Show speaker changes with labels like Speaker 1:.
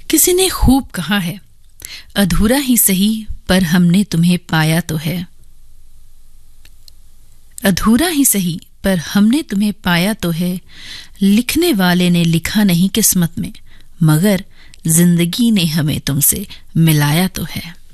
Speaker 1: किसी ने खूब कहा है, अधूरा ही सही पर हमने तुम्हें पाया तो है। अधूरा ही सही पर हमने तुम्हें पाया तो है। लिखने वाले ने लिखा नहीं किस्मत में, मगर जिंदगी ने हमें तुमसे मिलाया तो है।